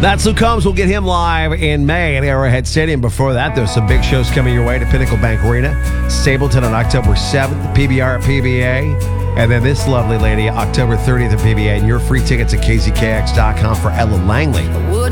That's Luke Combs. We'll get him live in May at Arrowhead Stadium. Before that, there's some big shows coming your way to Pinnacle Bank Arena, Stapleton on October 7th, the PBR at PBA, and then this lovely lady, October 30th at PBA. And your free tickets at kzkx.com for Ella Langley.